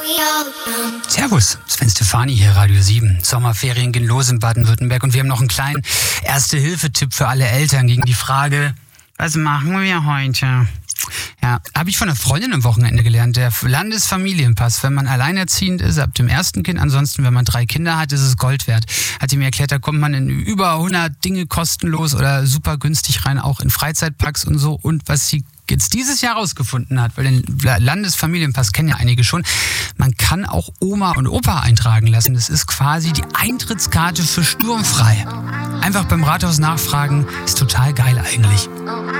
Servus, Sven Stefani hier, Radio 7. Sommerferien gehen los in Baden-Württemberg und wir haben noch einen kleinen Erste-Hilfe-Tipp für alle Eltern gegen die Frage, was machen wir heute? Ja, habe ich von einer Freundin am Wochenende gelernt, der Landesfamilienpass. Wenn man alleinerziehend ist, ab dem ersten Kind, ansonsten, wenn man 3 Kinder hat, ist es Gold wert. Hat sie mir erklärt, da kommt man in über 100 Dinge kostenlos oder super günstig rein, auch in Freizeitparks und so. Und was sie jetzt dieses Jahr rausgefunden hat, weil den Landesfamilienpass kennen ja einige schon, man kann auch Oma und Opa eintragen lassen. Das ist quasi die Eintrittskarte für Sturmfrei. Einfach beim Rathaus nachfragen, ist total geil eigentlich.